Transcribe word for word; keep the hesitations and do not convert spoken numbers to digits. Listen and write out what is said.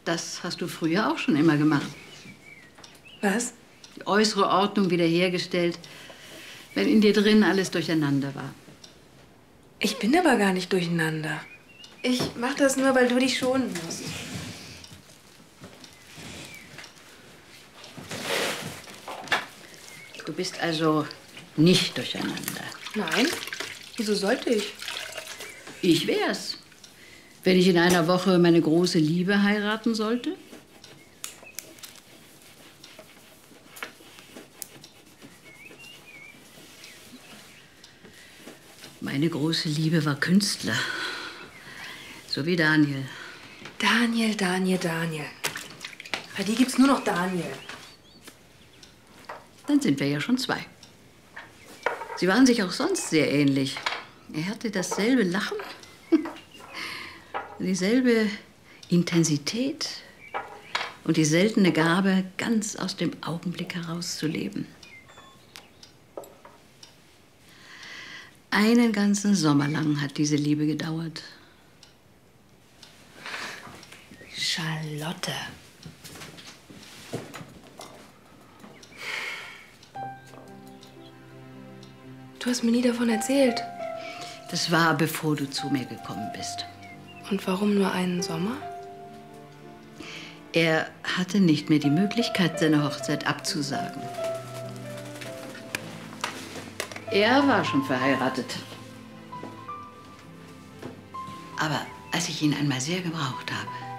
Das hast du früher auch schon immer gemacht. Was? Die äußere Ordnung wiederhergestellt, wenn in dir drin alles durcheinander war. Ich bin aber gar nicht durcheinander. Ich mach das nur, weil du dich schonen musst. Du bist also nicht durcheinander. Nein? Wieso sollte ich? Ich wär's, wenn ich in einer Woche meine große Liebe heiraten sollte. Meine große Liebe war Künstler. So wie Daniel. Daniel, Daniel, Daniel. Bei dir gibt's nur noch Daniel. Dann sind wir ja schon zwei. Sie waren sich auch sonst sehr ähnlich. Er hatte dasselbe Lachen, dieselbe Intensität und die seltene Gabe, ganz aus dem Augenblick heraus zu leben. Einen ganzen Sommer lang hat diese Liebe gedauert. Charlotte. Du hast mir nie davon erzählt. Das war, bevor du zu mir gekommen bist. Und warum nur einen Sommer? Er hatte nicht mehr die Möglichkeit, seine Hochzeit abzusagen. Er war schon verheiratet. Aber als ich ihn einmal sehr gebraucht habe,